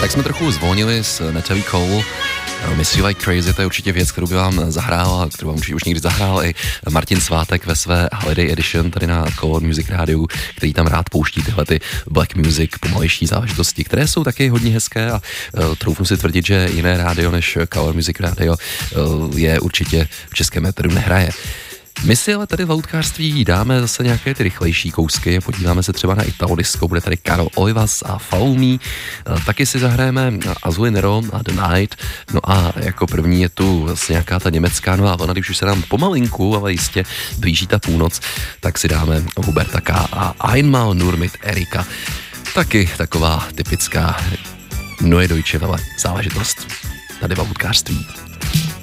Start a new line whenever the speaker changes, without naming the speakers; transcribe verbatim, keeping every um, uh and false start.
Tak jsme trochu zvolnili s Natalie Cole. Miss You Like Crazy, to je určitě věc, kterou by vám zahrál, kterou vám určitě už někdy zahrál i Martin Svátek ve své Holiday Edition tady na Color Music Radio, který tam rád pouští tyhle ty black music, pomalejší záležitosti, které jsou taky hodně hezké a uh, troufnu si tvrdit, že jiné rádio než Color Music Radio uh, je určitě v českém éteru nehraje. My si ale tady v Outcaství dáme zase nějaké ty rychlejší kousky, podíváme se třeba na Italo Disco, bude tady Karol Olivas a Follow Me, taky si zahrajeme Azuli Nero a The Night, no a jako první je tu zase nějaká ta německá nová vlna, když už se nám pomalinku, ale jistě blíží ta půlnoc, tak si dáme Huberta K. a Einmal nur mit Erika, taky taková typická Neue Deutsche Welle záležitost tady v Outcaství.